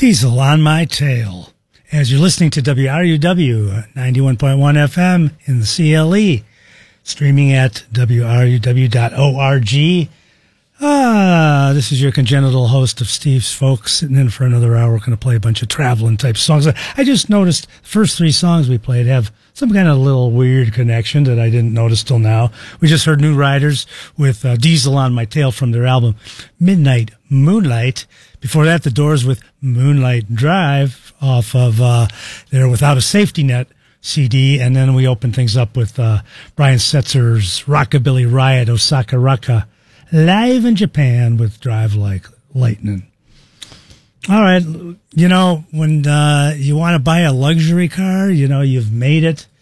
Diesel on my tail. As you're listening to WRUW 91.1 FM in the CLE, streaming at WRUW.org. This is your congenital host of Steve's Folks, sitting in for another hour. We're going to play a bunch of traveling type songs. I just noticed the first three songs we played have some kind of little weird connection that I didn't notice till now. We just heard New Riders with Diesel on My Tail from their album Midnight Moonlight. Before that, The Doors with Moonlight Drive off of their Without a Safety Net CD. And then we opened things up with Brian Setzer's Rockabilly Riot Osaka Raka live in Japan with Drive Like Lightning. All right, you know, when you want to buy a luxury car, you know, you've made it,